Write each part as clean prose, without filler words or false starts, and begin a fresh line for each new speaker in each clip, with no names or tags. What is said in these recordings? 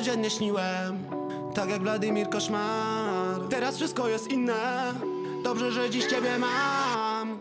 codziennie śniłem, tak jak Władimir Koszmar. Teraz wszystko jest inne, dobrze, że dziś ciebie mam.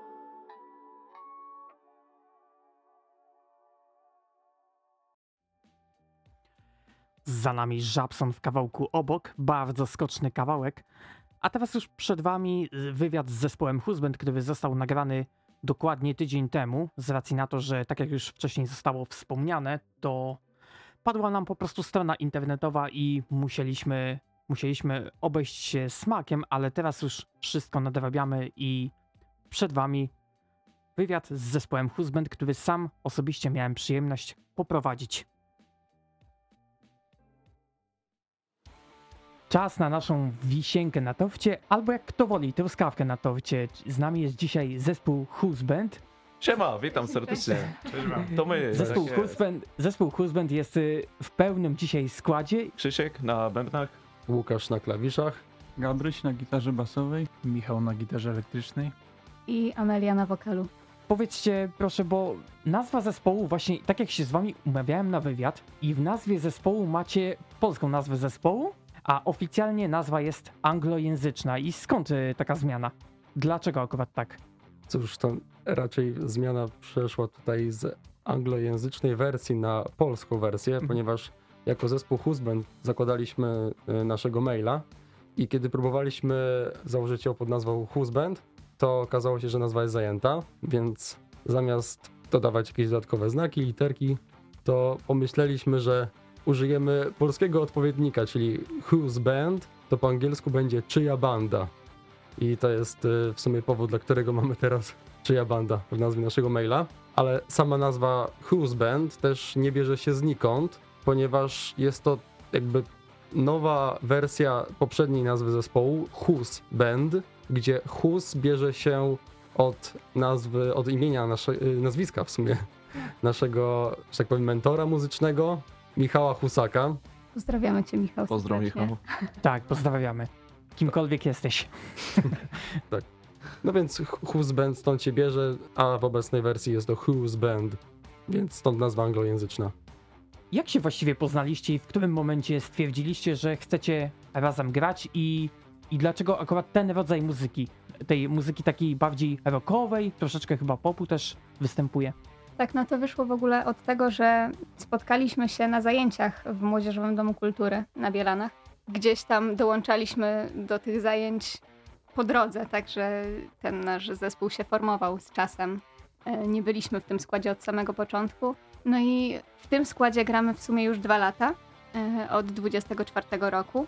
Za nami Żabson w kawałku obok, bardzo skoczny kawałek. A teraz już przed wami wywiad z zespołem Husband, który został nagrany dokładnie tydzień temu, z racji na to, że tak jak już wcześniej zostało wspomniane, to padła nam po prostu strona internetowa i musieliśmy obejść się smakiem, ale teraz już wszystko nadrabiamy i przed wami wywiad z zespołem Husband, który sam osobiście miałem przyjemność poprowadzić. Czas na naszą wisienkę na torcie, albo jak kto woli, truskawkę na torcie. Z nami jest dzisiaj zespół Husband.
Siema, witam serdecznie. To my.
Zespół Husband jest w pełnym dzisiaj składzie.
Krzysiek na bębnach.
Łukasz na klawiszach.
Gabryś na gitarze basowej, Michał na gitarze elektrycznej
i Amelia na wokalu.
Powiedzcie proszę, bo nazwa zespołu, właśnie tak jak się z wami umawiałem na wywiad, i w nazwie zespołu macie polską nazwę zespołu, a oficjalnie nazwa jest anglojęzyczna. I skąd taka zmiana? Dlaczego akurat tak?
Cóż, to raczej zmiana przeszła tutaj z anglojęzycznej wersji na polską wersję, ponieważ jako zespół Husband zakładaliśmy naszego maila i kiedy próbowaliśmy założyć ją pod nazwą Husband, to okazało się, że nazwa jest zajęta, więc zamiast dodawać jakieś dodatkowe znaki, literki, to pomyśleliśmy, że użyjemy polskiego odpowiednika, czyli Whose Band, to po angielsku będzie czyja banda. I to jest w sumie powód, dla którego mamy teraz czyja banda w nazwie naszego maila. Ale sama nazwa Whose Band też nie bierze się znikąd, ponieważ jest to jakby nowa wersja poprzedniej nazwy zespołu, Whose Band, gdzie Whose bierze się od nazwy, od imienia nazwiska w sumie naszego, że tak powiem, mentora muzycznego, Michała Husaka.
Pozdrawiamy cię, Michał.
Pozdro,
serdecznie.
Michał.
Tak, pozdrawiamy. Kimkolwiek jesteś.
Tak. No więc Whose Band stąd się bierze, a w obecnej wersji jest to Whose Band, więc stąd nazwa anglojęzyczna.
Jak się właściwie poznaliście i w którym momencie stwierdziliście, że chcecie razem grać i dlaczego akurat ten rodzaj muzyki? Tej muzyki takiej bardziej rockowej, troszeczkę chyba popu też występuje.
Tak, no to wyszło w ogóle od tego, że spotkaliśmy się na zajęciach w Młodzieżowym Domu Kultury na Bielanach. Gdzieś tam dołączaliśmy do tych zajęć po drodze, także ten nasz zespół się formował z czasem. Nie byliśmy w tym składzie od samego początku. No i w tym składzie gramy w sumie już 2 lata, od 24 roku.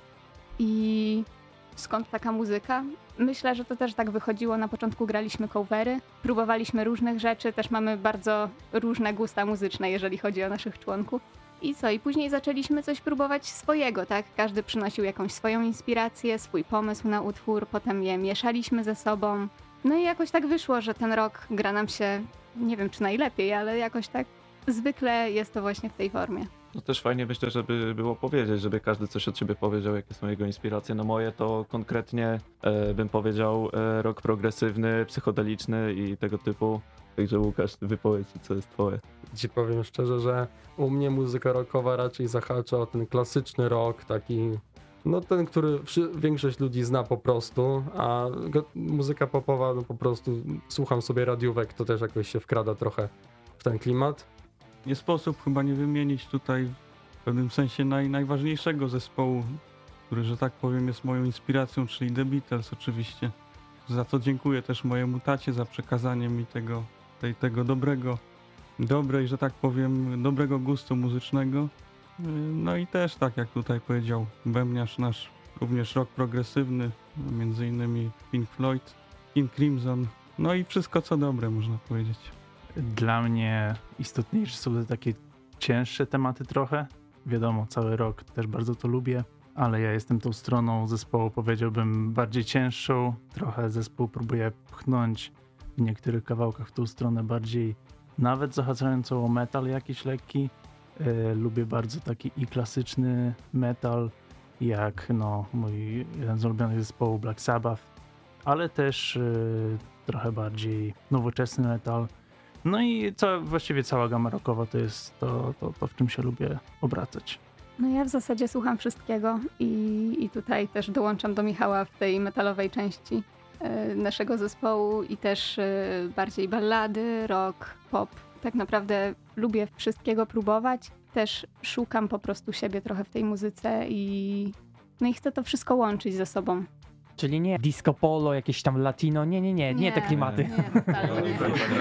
I skąd taka muzyka? Myślę, że to też tak wychodziło. Na początku graliśmy covery, próbowaliśmy różnych rzeczy, też mamy bardzo różne gusta muzyczne, jeżeli chodzi o naszych członków. I co? I później zaczęliśmy coś próbować swojego, tak? Każdy przynosił jakąś swoją inspirację, swój pomysł na utwór, potem je mieszaliśmy ze sobą. No i jakoś tak wyszło, że ten rok gra nam się, nie wiem czy najlepiej, ale jakoś tak zwykle jest to właśnie w tej formie.
No też fajnie myślę, żeby było powiedzieć, żeby każdy coś od siebie powiedział, jakie są jego inspiracje. No moje to konkretnie bym powiedział rock progresywny, psychodeliczny i tego typu. Także Łukasz, wypowiedz, co jest twoje.
Ci powiem szczerze, że u mnie muzyka rockowa raczej zahacza o ten klasyczny rock, taki, no ten, który większość ludzi zna po prostu, a muzyka popowa, no po prostu słucham sobie radiówek, to też jakoś się wkrada trochę w ten klimat.
Nie sposób chyba nie wymienić tutaj w pewnym sensie najważniejszego zespołu, który, że tak powiem, jest moją inspiracją, czyli The Beatles oczywiście. Za co dziękuję też mojemu tacie za przekazanie mi tego dobrej, że tak powiem, dobrego gustu muzycznego. No i też, tak jak tutaj powiedział bębniarz nasz, również rock progresywny, między innymi Pink Floyd, King Crimson, no i wszystko co dobre, można powiedzieć.
Dla mnie istotniejsze są te takie cięższe tematy trochę. Wiadomo, cały rok też bardzo to lubię, ale ja jestem tą stroną zespołu, powiedziałbym, bardziej cięższą. Trochę zespół próbuje pchnąć w niektórych kawałkach w tą stronę bardziej, nawet zahaczającą o metal jakiś lekki. Lubię bardzo taki i klasyczny metal, jak mój jeden z ulubionych zespołów Black Sabbath, ale też trochę bardziej nowoczesny metal. No i właściwie cała gama rockowa to jest to, w czym się lubię obracać.
No ja w zasadzie słucham wszystkiego i tutaj też dołączam do Michała w tej metalowej części naszego zespołu i też bardziej ballady, rock, pop. Tak naprawdę lubię wszystkiego próbować. Też szukam po prostu siebie trochę w tej muzyce i chcę to wszystko łączyć ze sobą.
Czyli nie disco polo, jakieś tam latino, nie te klimaty.
Nie, totalnie nie.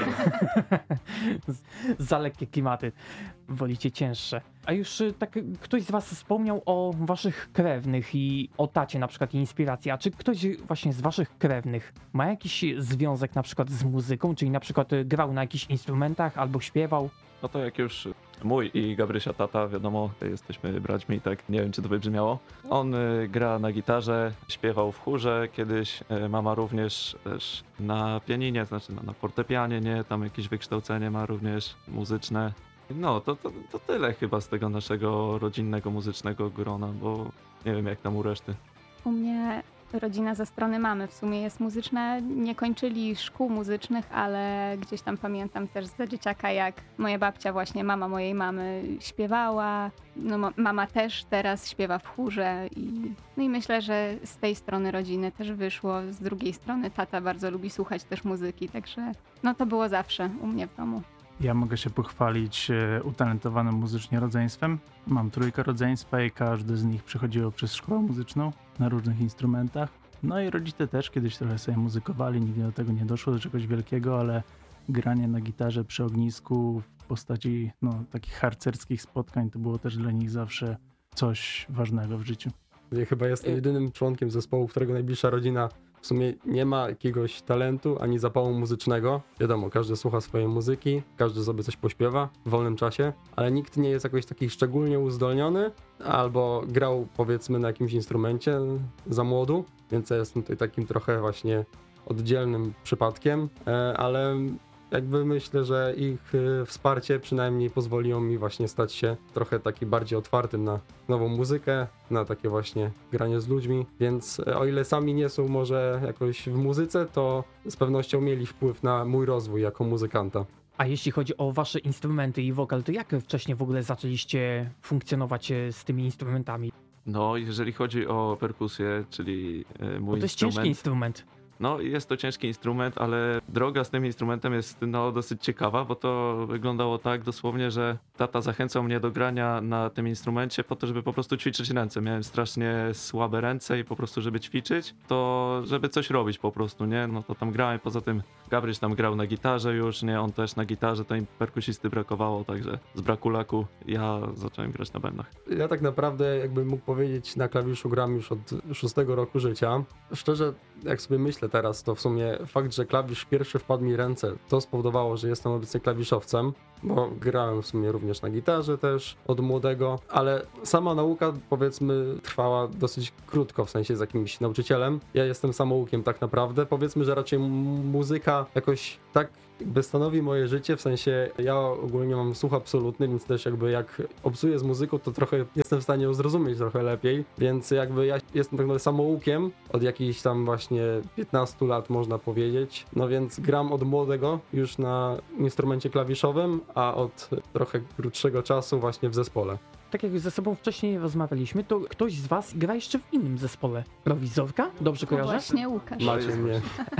Za lekkie klimaty. Wolicie cięższe. A już tak ktoś z was wspomniał o waszych krewnych i o tacie na przykład i inspiracji. A czy ktoś właśnie z waszych krewnych ma jakiś związek na przykład z muzyką? Czyli na przykład grał na jakichś instrumentach albo śpiewał?
No to jak już mój i Gabrysia tata, wiadomo, jesteśmy braćmi, tak, nie wiem czy to wybrzmiało. On gra na gitarze, śpiewał w chórze kiedyś, mama również też na pianinie, znaczy na fortepianie, nie, tam jakieś wykształcenie ma również muzyczne. No to tyle chyba z tego naszego rodzinnego muzycznego grona, bo nie wiem jak tam u reszty.
U mnie rodzina ze strony mamy w sumie jest muzyczna. Nie kończyli szkół muzycznych, ale gdzieś tam pamiętam też za dzieciaka, jak moja babcia, właśnie mama mojej mamy, śpiewała. No, mama też teraz śpiewa w chórze i myślę, że z tej strony rodziny też wyszło. Z drugiej strony tata bardzo lubi słuchać też muzyki, także no to było zawsze u mnie w domu.
Ja mogę się pochwalić utalentowanym muzycznie rodzeństwem. Mam 3 rodzeństwa i każdy z nich przechodziło przez szkołę muzyczną na różnych instrumentach. No i rodzice też kiedyś trochę sobie muzykowali, nigdy do tego nie doszło, do czegoś wielkiego, ale granie na gitarze przy ognisku w postaci takich harcerskich spotkań to było też dla nich zawsze coś ważnego w życiu.
Ja chyba jestem jedynym członkiem zespołu, którego najbliższa rodzina w sumie nie ma jakiegoś talentu ani zapału muzycznego. Wiadomo, każdy słucha swojej muzyki, każdy sobie coś pośpiewa w wolnym czasie, ale nikt nie jest jakoś taki szczególnie uzdolniony albo grał powiedzmy na jakimś instrumencie za młodu, więc ja jestem tutaj takim trochę właśnie oddzielnym przypadkiem, ale jakby myślę, że ich wsparcie przynajmniej pozwoliło mi właśnie stać się trochę taki bardziej otwartym na nową muzykę, na takie właśnie granie z ludźmi, więc o ile sami nie są może jakoś w muzyce, to z pewnością mieli wpływ na mój rozwój jako muzykanta.
A jeśli chodzi o wasze instrumenty i wokal, to jak wcześniej w ogóle zaczęliście funkcjonować z tymi instrumentami?
No jeżeli chodzi o perkusję, czyli mój
Bo to jest ciężki instrument.
No jest to ciężki instrument, ale droga z tym instrumentem jest dosyć ciekawa, bo to wyglądało tak dosłownie, że tata zachęcał mnie do grania na tym instrumencie po to, żeby po prostu ćwiczyć ręce. Miałem strasznie słabe ręce i po prostu żeby ćwiczyć, to żeby coś robić po prostu, nie? No to tam grałem, poza tym Gabryś tam grał na gitarze już, nie? On też na gitarze, to im perkusisty brakowało, także z braku laku ja zacząłem grać na bębnach.
Ja tak naprawdę, jakbym mógł powiedzieć, na klawiszu gram już od 6 roku życia. Szczerze, jak sobie myślę teraz, to w sumie fakt, że klawisz pierwszy wpadł mi w ręce, to spowodowało, że jestem obecnie klawiszowcem, bo grałem w sumie również na gitarze też od młodego, ale sama nauka powiedzmy trwała dosyć krótko, w sensie z jakimś nauczycielem. Ja jestem samoukiem tak naprawdę. Powiedzmy, że raczej muzyka jakoś tak jakby stanowi moje życie, w sensie ja ogólnie mam słuch absolutny, więc też jakby jak obcuję z muzyką, to trochę jestem w stanie ją zrozumieć trochę lepiej, więc jakby ja jestem tak naprawdę samoukiem od jakichś tam właśnie 15 lat można powiedzieć, no więc gram od młodego już na instrumencie klawiszowym, a od trochę krótszego czasu właśnie w zespole.
Tak jak ze sobą wcześniej rozmawialiśmy, to ktoś z was gra jeszcze w innym zespole. Prowizorka? Dobrze
To
kojarzę?
właśnie Łukasz.
Macie mnie.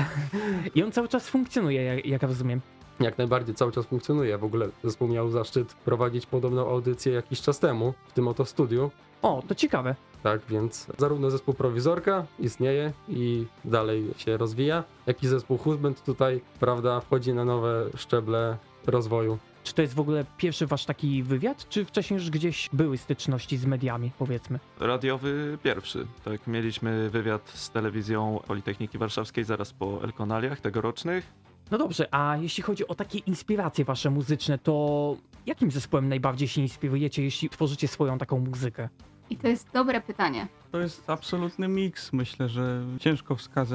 I on cały czas funkcjonuje, jak rozumiem.
Jak najbardziej cały czas funkcjonuje. W ogóle zespół miał zaszczyt prowadzić podobną audycję jakiś czas temu w tym oto studiu.
O, to ciekawe.
Tak, więc zarówno zespół Prowizorka istnieje i dalej się rozwija, jak i zespół Husband tutaj, prawda, wchodzi na nowe szczeble rozwoju.
Czy to jest w ogóle pierwszy wasz taki wywiad, czy wcześniej już gdzieś były styczności z mediami, powiedzmy?
Radiowy pierwszy, tak, mieliśmy wywiad z telewizją Politechniki Warszawskiej zaraz po Elkonaliach tegorocznych.
No dobrze, a jeśli chodzi o takie inspiracje wasze muzyczne, to jakim zespołem najbardziej się inspirujecie, jeśli tworzycie swoją taką muzykę?
I to jest dobre pytanie.
To jest absolutny miks. Myślę, że ciężko wskazać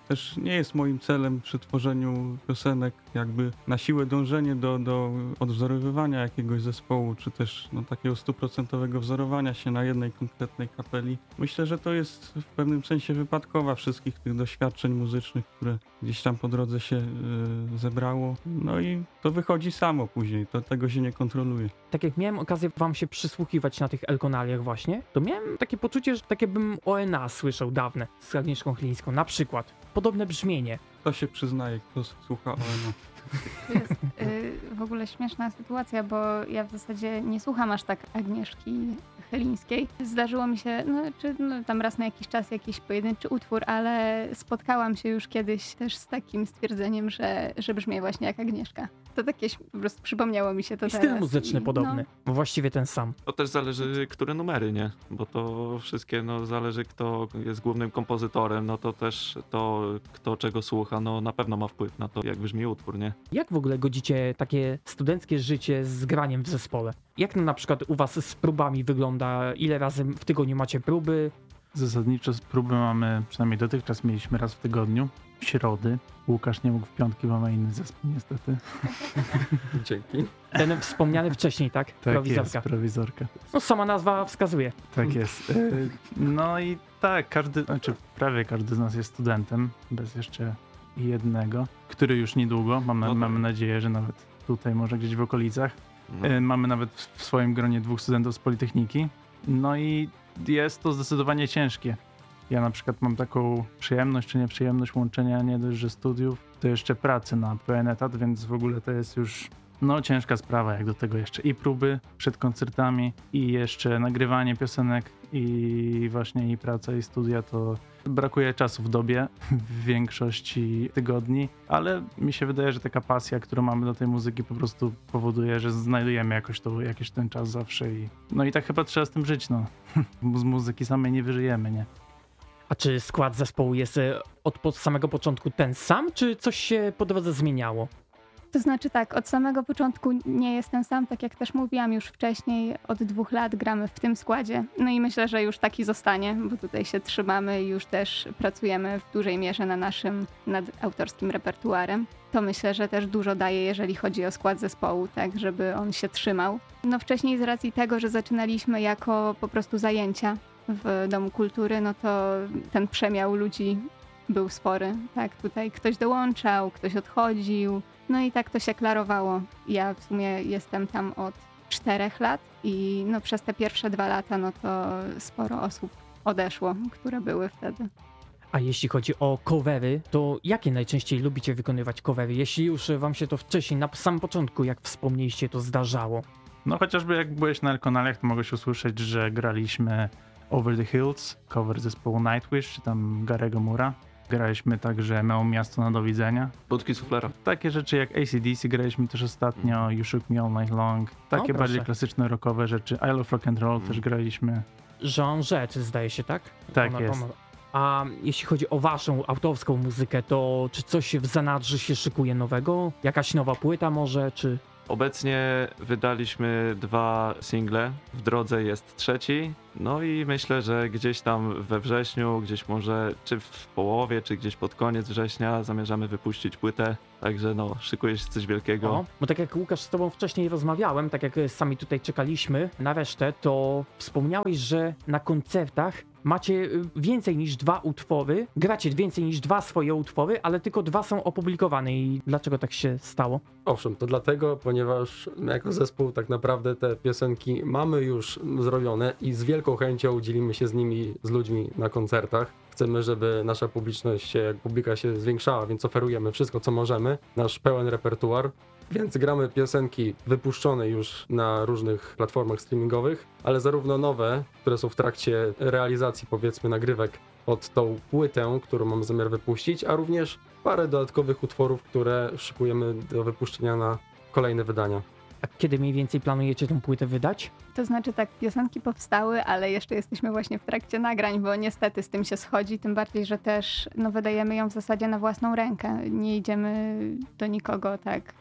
też nie jest moim celem przy tworzeniu piosenek jakby na siłę dążenie do odwzorowywania jakiegoś zespołu, czy też no, takiego 100% wzorowania się na jednej konkretnej kapeli. Myślę, że to jest w pewnym sensie wypadkowa wszystkich tych doświadczeń muzycznych, które gdzieś tam po drodze się zebrało. No i to wychodzi samo później, tego się nie kontroluje.
Tak jak miałem okazję wam się przysłuchiwać na tych Elkonaliach właśnie, to miałem takie poczucie, że tak jakbym ONA słyszał dawne z Agnieszką Chylińską. Na przykład podobne brzmienie.
Kto się przyznaje, kto słucha ONA.
To jest w ogóle śmieszna sytuacja, bo ja w zasadzie nie słucham aż tak Agnieszki Chylińskiej. Zdarzyło mi się, tam raz na jakiś czas jakiś pojedynczy utwór, ale spotkałam się już kiedyś też z takim stwierdzeniem, że brzmi właśnie jak Agnieszka. To takie po prostu przypomniało mi się to
I
teraz.
styl muzyczny podobny, bo właściwie ten sam.
To też zależy, które numery, nie? Bo to wszystkie, no zależy kto jest głównym kompozytorem, no to też to, kto czego słucha, no na pewno ma wpływ na to, jak brzmi utwór, nie?
Jak w ogóle godzicie takie studenckie życie z graniem w zespole? Jak na przykład u was z próbami wygląda? Ile razy w tygodniu macie próby?
Zasadniczo z próby mamy, przynajmniej dotychczas mieliśmy raz w tygodniu, w środy. Łukasz nie mógł w piątki, bo ma inny zespół niestety.
Dzięki.
Ten wspomniany wcześniej, tak?
Tak
Prowizorka.
jest, prowizorka.
No sama nazwa wskazuje.
Tak jest. No i tak, prawie każdy z nas jest studentem, bez jeszcze jednego, który już niedługo, mamy nadzieję, że nawet tutaj, może gdzieś w okolicach.
No.
Mamy nawet w swoim gronie 2 studentów z Politechniki. No i jest to zdecydowanie ciężkie. Ja na przykład mam taką przyjemność czy nieprzyjemność łączenia nie dość, że studiów, to jeszcze pracy na pełen etat, więc w ogóle to jest już ciężka sprawa, jak do tego jeszcze i próby przed koncertami, i jeszcze nagrywanie piosenek, i właśnie i praca, i studia, to brakuje czasu w dobie w większości tygodni, ale mi się wydaje, że taka pasja, którą mamy do tej muzyki, po prostu powoduje, że znajdujemy jakoś ten czas zawsze i tak chyba trzeba z tym żyć, z muzyki samej nie wyżyjemy, nie?
A czy skład zespołu jest od samego początku ten sam, czy coś się po drodze zmieniało?
To znaczy tak, od samego początku nie jestem sam, tak jak też mówiłam już wcześniej, od 2 lat gramy w tym składzie. No i myślę, że już taki zostanie, bo tutaj się trzymamy i już też pracujemy w dużej mierze nad autorskim repertuarem. To myślę, że też dużo daje, jeżeli chodzi o skład zespołu, tak, żeby on się trzymał. No wcześniej z racji tego, że zaczynaliśmy jako po prostu zajęcia w Domu Kultury, no to ten przemiał ludzi był spory, tak, tutaj ktoś dołączał, ktoś odchodził, no i tak to się klarowało. Ja w sumie jestem tam od 4 lat i no przez te pierwsze 2 lata, no to sporo osób odeszło, które były wtedy.
A jeśli chodzi o covery, to jakie najczęściej lubicie wykonywać covery? Jeśli już wam się to wcześniej, na samym początku, jak wspomnieliście, to zdarzało.
No chociażby jak byłeś na Elkonaliach, to mogłeś usłyszeć, że graliśmy Over the Hills, cover zespołu Nightwish, czy tam Garego Mura. Graliśmy także Małe Miasto na do widzenia.
Budki suflera.
Takie rzeczy jak AC/DC graliśmy też ostatnio, You Shook Me All Night Long. Takie
proszę.
bardziej klasyczne rockowe rzeczy. I Love Rock and Roll też graliśmy.
Jean Jett, zdaje się, tak?
Tak jest.
A jeśli chodzi o waszą autorską muzykę, to czy coś w zanadrzu się szykuje nowego? Jakaś nowa płyta może, czy...
Obecnie wydaliśmy 2 single, w drodze jest 3. No i myślę, że gdzieś tam we wrześniu, gdzieś może czy w połowie, czy gdzieś pod koniec września zamierzamy wypuścić płytę. Także szykuje się coś wielkiego.
O, bo tak jak Łukasz z tobą wcześniej rozmawiałem, tak jak sami tutaj czekaliśmy na resztę, to wspomniałeś, że na koncertach macie więcej niż 2 utwory, gracie więcej niż 2 swoje utwory, ale tylko 2 są opublikowane. I dlaczego tak się stało?
Owszem, to dlatego, ponieważ jako zespół tak naprawdę te piosenki mamy już zrobione i z wielką chęcią dzielimy się z nimi, z ludźmi na koncertach. Chcemy, żeby nasza publika się zwiększała, więc oferujemy wszystko, co możemy, nasz pełen repertuar. Więc gramy piosenki wypuszczone już na różnych platformach streamingowych, ale zarówno nowe, które są w trakcie realizacji, powiedzmy, nagrywek pod tą płytę, którą mam zamiar wypuścić, a również parę dodatkowych utworów, które szykujemy do wypuszczenia na kolejne wydania.
A kiedy mniej więcej planujecie tę płytę wydać?
To znaczy tak, piosenki powstały, ale jeszcze jesteśmy właśnie w trakcie nagrań, bo niestety z tym się schodzi, tym bardziej, że też wydajemy ją w zasadzie na własną rękę. Nie idziemy do nikogo tak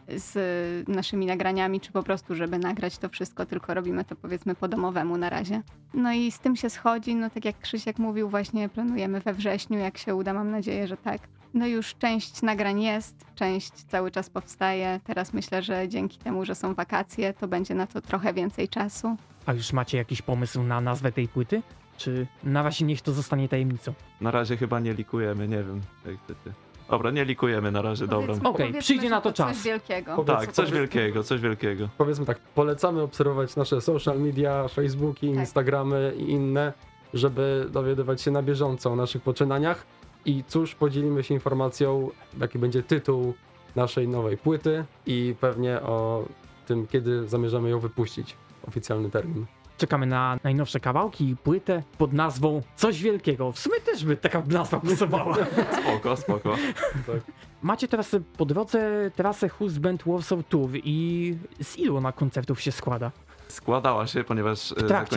z naszymi nagraniami, czy po prostu, żeby nagrać to wszystko, tylko robimy to powiedzmy po domowemu na razie. No i z tym się schodzi, tak jak Krzysiek mówił, właśnie planujemy we wrześniu, jak się uda, mam nadzieję, że tak. No już część nagrań jest, część cały czas powstaje. Teraz myślę, że dzięki temu, że są wakacje, to będzie na to trochę więcej czasu.
A już macie jakiś pomysł na nazwę tej płyty? Czy na razie niech to zostanie tajemnicą?
Na razie chyba nie likujemy, nie wiem. Jak ty. Dobra, nie likujemy na razie, dobra.
Powiedzmy-
Okej,
powiedzmy,
przyjdzie
że
na to czas.
Coś wielkiego.
Tak, coś wielkiego.
Powiedzmy tak, polecamy obserwować nasze social media, Facebooki, Instagramy i inne, żeby dowiadywać się na bieżąco o naszych poczynaniach. I cóż, podzielimy się informacją, jaki będzie tytuł naszej nowej płyty i pewnie o tym, kiedy zamierzamy ją wypuścić. Oficjalny termin.
Czekamy na najnowsze kawałki i płytę pod nazwą Coś Wielkiego. W sumie też by taka nazwa pasowała.
Spoko.
Macie teraz po drodze trasę Husband Warsaw Tour i z ilu ona koncertów się składa?
Składała się, ponieważ
trakcie.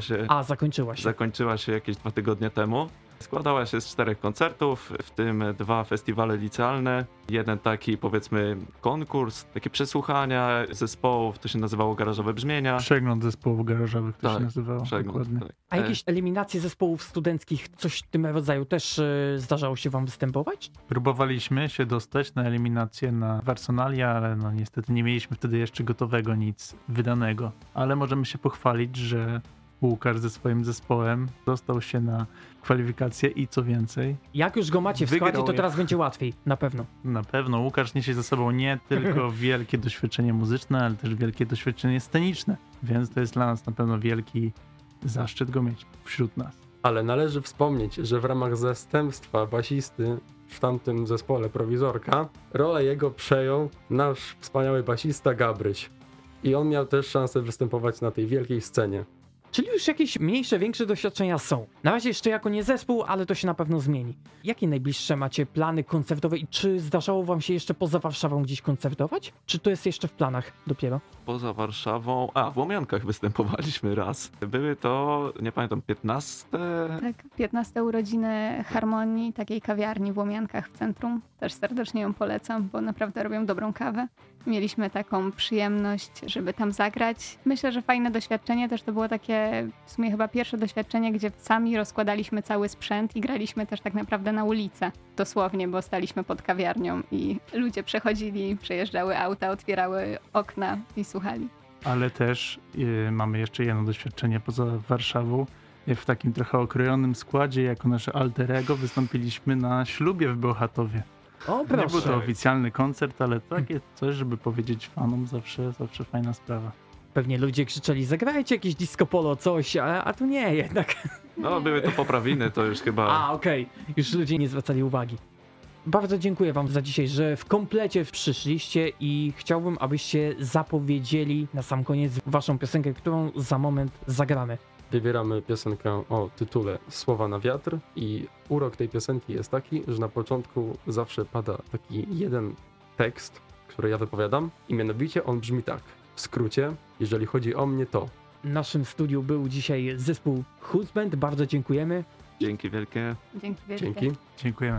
zakończyła się jakieś 2 tygodnie temu. Składała się z 4 koncertów, w tym 2 festiwale licealne, jeden taki powiedzmy konkurs, takie przesłuchania zespołów, to się nazywało Garażowe Brzmienia.
Przegląd zespołów garażowych to
Tak,
się nazywało. Dokładnie.
Tak.
A jakieś eliminacje zespołów studenckich, coś w tym rodzaju też zdarzało się wam występować?
Próbowaliśmy się dostać na eliminację na Warsonalia, ale no niestety nie mieliśmy wtedy jeszcze gotowego nic wydanego. Ale możemy się pochwalić, że Łukasz ze swoim zespołem dostał się na kwalifikacje i co więcej,
Jak już go macie w
Wygrał
składzie, to
je.
teraz będzie łatwiej, na pewno.
na pewno Łukasz niesie ze sobą nie tylko wielkie doświadczenie muzyczne, ale też wielkie doświadczenie sceniczne, więc to jest dla nas na pewno wielki zaszczyt go mieć wśród nas.
Ale należy wspomnieć, że w ramach zastępstwa basisty w tamtym zespole Prowizorka rolę jego przejął nasz wspaniały basista Gabryś. I on miał też szansę występować na tej wielkiej scenie.
Czyli już jakieś mniejsze, większe doświadczenia są. Na razie jeszcze jako nie zespół, ale to się na pewno zmieni. Jakie najbliższe macie plany koncertowe i czy zdarzało wam się jeszcze poza Warszawą gdzieś koncertować? Czy to jest jeszcze w planach dopiero?
Poza Warszawą, w Łomiankach występowaliśmy raz. Były to, nie pamiętam, 15?
Tak, 15 urodziny Harmonii, takiej kawiarni w Łomiankach w centrum. Też serdecznie ją polecam, bo naprawdę robią dobrą kawę. Mieliśmy taką przyjemność, żeby tam zagrać. Myślę, że fajne doświadczenie też to było takie w sumie chyba pierwsze doświadczenie, gdzie sami rozkładaliśmy cały sprzęt i graliśmy też tak naprawdę na ulicę. Dosłownie, bo staliśmy pod kawiarnią i ludzie przechodzili, przejeżdżały auta, otwierały okna i słuchali.
Ale też mamy jeszcze jedno doświadczenie poza Warszawą. W takim trochę okrojonym składzie, jako nasze alter ego, wystąpiliśmy na ślubie w Bełchatowie.
O,
Nie był to oficjalny koncert, ale takie coś, żeby powiedzieć fanom, zawsze fajna sprawa.
Pewnie ludzie krzyczeli, zagrajcie jakieś disco polo, coś, a tu nie jednak.
No, były to poprawiny, to już chyba...
Okej. Już ludzie nie zwracali uwagi. Bardzo dziękuję wam za dzisiaj, że w komplecie przyszliście i chciałbym, abyście zapowiedzieli na sam koniec waszą piosenkę, którą za moment zagramy.
Wybieramy piosenkę o tytule Słowa na wiatr i urok tej piosenki jest taki, że na początku zawsze pada taki jeden tekst, który ja wypowiadam i mianowicie on brzmi tak. W skrócie, jeżeli chodzi o mnie, to
W naszym studiu był dzisiaj zespół Husband, bardzo dziękujemy.
Dzięki wielkie.
Dzięki wielkie.
dzięki.
Dziękujemy.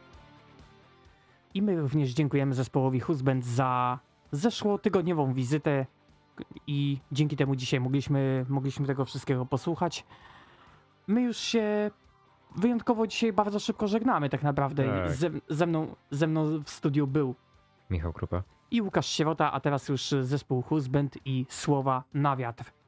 I my również dziękujemy zespołowi Husband za zeszłotygodniową wizytę i dzięki temu dzisiaj mogliśmy tego wszystkiego posłuchać. My już się wyjątkowo dzisiaj bardzo szybko żegnamy tak naprawdę.
Tak.
Ze mną w studiu był
Michał Krupa.
i Łukasz Sierota, a teraz już zespół Husband i Słowa na wiatr.